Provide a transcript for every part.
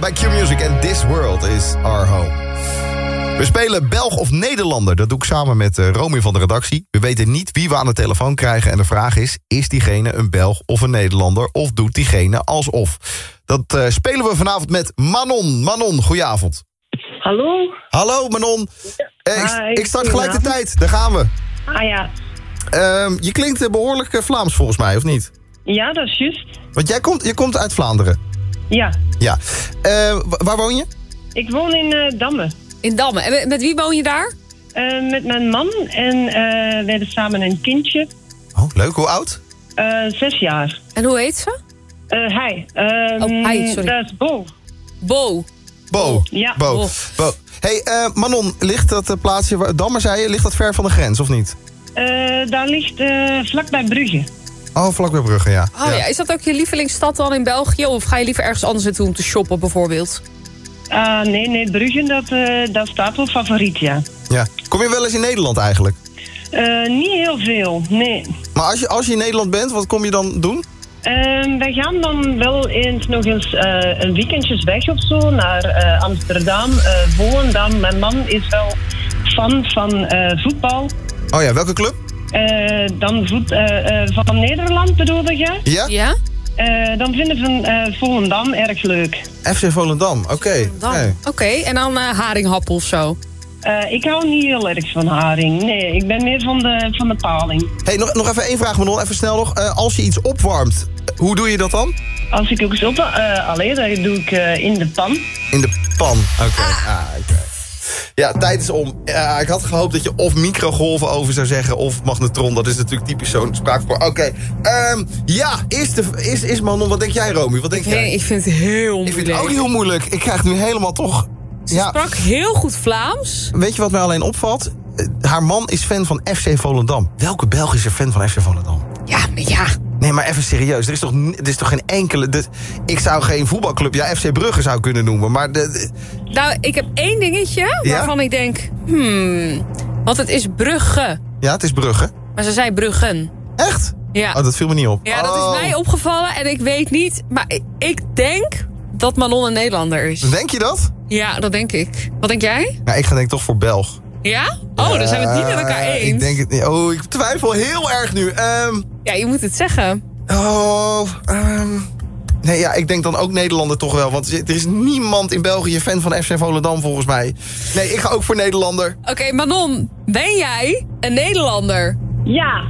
bij Q-Music en This World is Our Home. We spelen Belg of Nederlander. Dat doe ik samen met Romy van de redactie. We weten niet wie we aan de telefoon krijgen. En de vraag is diegene een Belg of een Nederlander? Of doet diegene alsof? Dat spelen we vanavond met Manon. Manon, goedenavond. Hallo? Hallo Manon. Ik start gelijk de tijd. Daar gaan we. Ah ja. Je klinkt behoorlijk Vlaams volgens mij, of niet? Ja, dat is juist. Want je komt uit Vlaanderen. Ja. Ja. Waar woon je? Ik woon in Damme. In Damme. En met wie woon je daar? Met mijn man en we hebben samen een kindje. Oh, leuk. Hoe oud? 6 jaar. En hoe heet ze? Hij. Hij, sorry. Dat is Bo. Bo. Ja. Bo. Hey, Manon, ligt dat plaatsje, Damme zei je, ligt dat ver van de grens of niet? Daar ligt vlakbij Brugge. Oh, vlakbij Brugge, ja. Oh ja, is dat ook je lievelingsstad dan in België? Of ga je liever ergens anders naartoe om te shoppen bijvoorbeeld? Nee, Brugge, dat staat wel favoriet, ja. Ja. Kom je wel eens in Nederland eigenlijk? Niet heel veel, nee. Maar als je in Nederland bent, wat kom je dan doen? Wij gaan dan wel nog eens een weekendjes weg of zo naar Amsterdam, Volendam. Mijn man is wel fan van voetbal. Oh ja, welke club? Dan van Nederland bedoelde je? Ja? Ja? Dan vinden we Volendam erg leuk. FC Volendam, oké. Oké, en dan haringhappel of zo? Ik hou niet heel erg van haring. Nee, ik ben meer van de paling. Hey, nog even één vraag, Manon. Even snel nog. Als je iets opwarmt, hoe doe je dat dan? Als ik ook eens op... alleen, dat doe ik in de pan. In de pan. Oké. Ja, tijd is om. Ik had gehoopt dat je of microgolven over zou zeggen of magnetron. Dat is natuurlijk typisch zo'n spraakvorm. Oké. Ja, is Manon. Wat denk jij, Romy? Wat denk jij? Ik vind het heel moeilijk. Ik vind het ook heel moeilijk. Ik krijg nu helemaal toch... Ze sprak heel goed Vlaams. Weet je wat mij alleen opvalt? Haar man is fan van FC Volendam. Welke Belg is er fan van FC Volendam? Ja. Nee, maar even serieus. Er is toch geen enkele... Ik zou geen voetbalclub... Ja, FC Brugge zou kunnen noemen, maar... Nou, ik heb één dingetje waarvan ik denk... want het is Brugge. Ja, het is Brugge. Maar ze zei Bruggen. Echt? Ja. Oh, dat viel me niet op. Ja, dat is mij opgevallen en ik weet niet... Maar ik denk dat Manon een Nederlander is. Denk je dat? Ja, dat denk ik. Wat denk jij? Ja, ik ga denk toch voor Belg. Ja? Oh, dan zijn we het niet met elkaar eens. Ik denk het niet. Oh, ik twijfel heel erg nu. Ja, je moet het zeggen. Nee, ja, ik denk dan ook Nederlander toch wel. Want er is niemand in België fan van FC Volendam volgens mij. Nee, ik ga ook voor Nederlander. Oké, Manon, ben jij een Nederlander? Ja.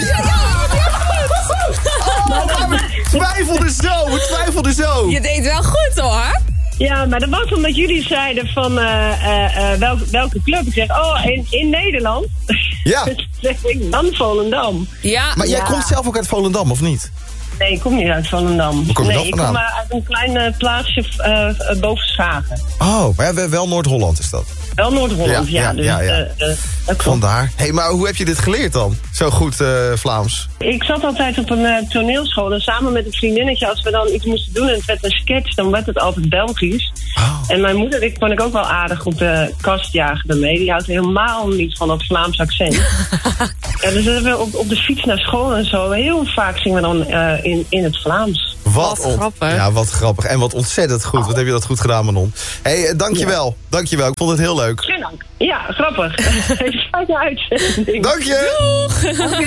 We twijfelden zo. Je deed wel goed hoor. Ja, maar dat was omdat jullie zeiden van welke club. Ik zeg, in Nederland. Ja. zeg ik dan Volendam. Ja. Maar jij komt zelf ook uit Volendam, of niet? Nee, ik kom niet uit Volendam. Waar kom je dan ik vandaan? kom uit een klein plaatsje boven Schagen. Oh, maar wel Noord-Holland is dat. Wel Noord-Holland, ja. Dat klopt. Vandaar. Hey, maar hoe heb je dit geleerd dan? Zo goed Vlaams. Ik zat altijd op een toneelschool en samen met een vriendinnetje, als we dan iets moesten doen en het werd een sketch, dan werd het altijd Belgisch. Oh. En mijn moeder, die kon ik ook wel aardig op de kast jagen ermee. Die houdt helemaal niet van dat Vlaams accent. Ja, dus we op de fiets naar school en zo, heel vaak zingen we dan in het Vlaams. Wat grappig. Ja, wat grappig. En wat ontzettend goed. Wat heb je dat goed gedaan, Manon. Hey, dankjewel. Ja. Dankjewel. Ik vond het heel leuk. Geen dank. Ja, grappig. Fijne uitzending. Dank je. Doeg.